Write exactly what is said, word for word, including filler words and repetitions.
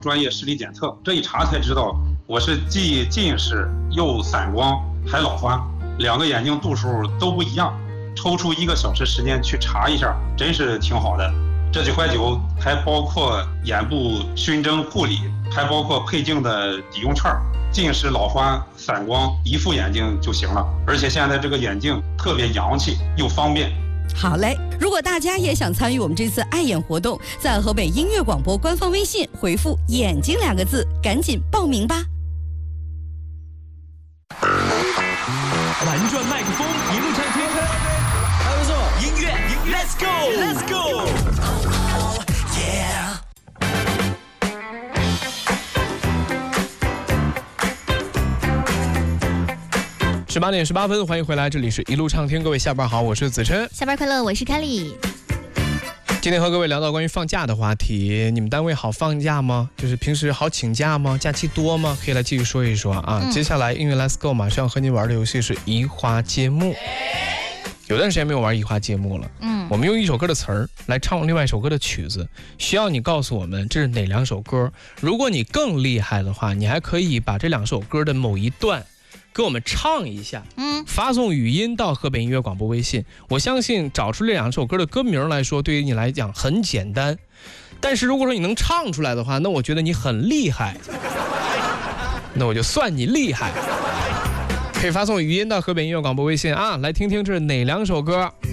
专业视力检测，这一查才知道我是既近视又散光还老花，两个眼睛度数都不一样。抽出一个小时时间去查一下，真是挺好的。这几块酒还包括眼部熏蒸护理，还包括配镜的抵用券，近视、老花、散光一副眼镜就行了。而且现在这个眼镜特别洋气又方便。 好嘞，如果大家也想参与我们这次爱眼活动，在河北音乐广播官方微信回复眼睛两个字，赶紧报名吧。 玩转麦克风，一路畅听。还不错，音乐 ，Let's go，Let's go。Yeah。十八点十八分，欢迎回来，这里是一路畅听，各位下班好，我是子琛。 下班快乐，我是凯里。 今天和各位聊到关于放假的话题，你们单位好放假吗？就是平时好请假吗？假期多吗？可以来继续说一说啊。嗯、接下来音乐 Let's Go， 马上和你玩的游戏是移花接木。有段时间没有玩移花接木了，嗯，我们用一首歌的词儿来唱另外一首歌的曲子，需要你告诉我们这是哪两首歌。如果你更厉害的话，你还可以把这两首歌的某一段给我们唱一下，嗯，发送语音到河北音乐广播微信。我相信找出这两首歌的歌名来说，对于你来讲很简单，但是如果说你能唱出来的话，那我觉得你很厉害，那我就算你厉害。可以发送语音到河北音乐广播微信啊，来听听这是哪两首歌。